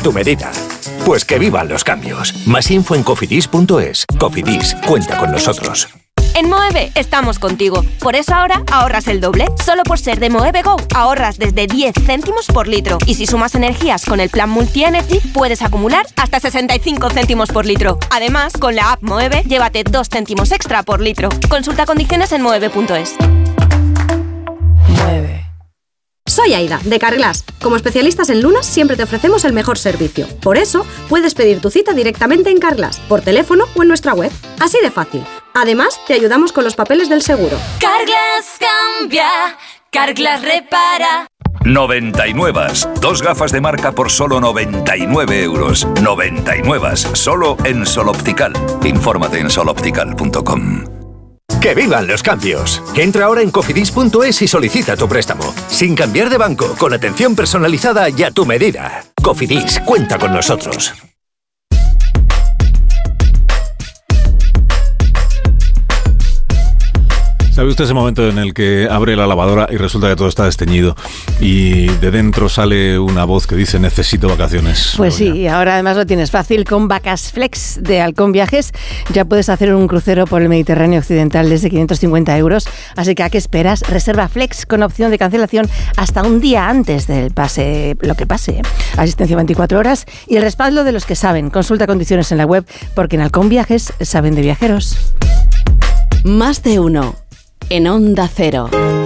tu medida. Pues que vivan los cambios. Más info en cofidis.es. Cofidis, cuenta con nosotros. En Moeve estamos contigo. Por eso ahora ahorras el doble. Solo por ser de Moeve Go ahorras desde 10 céntimos por litro. Y si sumas energías con el plan Multi-Energy, puedes acumular hasta 65 céntimos por litro. Además, con la app Moeve, llévate 2 céntimos extra por litro. Consulta condiciones en moeve.es. Moeve. Soy Aida, de Carglass. Como especialistas en lunas, siempre te ofrecemos el mejor servicio. Por eso, puedes pedir tu cita directamente en Carglass, por teléfono o en nuestra web. Así de fácil. Además, te ayudamos con los papeles del seguro. Carglass cambia, Carglass repara. 99. 2 gafas de marca por solo 99 euros. 99. Solo en Sol Optical. Infórmate en soloptical.com. ¡Que vivan los cambios! Entra ahora en cofidis.es y solicita tu préstamo. Sin cambiar de banco, con atención personalizada y a tu medida. Cofidis, cuenta con nosotros. ¿Sabe usted ese momento en el que abre la lavadora y resulta que todo está desteñido y de dentro sale una voz que dice necesito vacaciones? Pues sí, y ahora además lo tienes fácil con Vacas Flex de Halcón Viajes. Ya puedes hacer un crucero por el Mediterráneo occidental desde 550 euros. Así que ¿a qué esperas? Reserva Flex con opción de cancelación hasta un día antes del pase, lo que pase. Asistencia 24 horas y el respaldo de los que saben. Consulta condiciones en la web porque en Halcón Viajes saben de viajeros. Más de uno. En Onda Cero.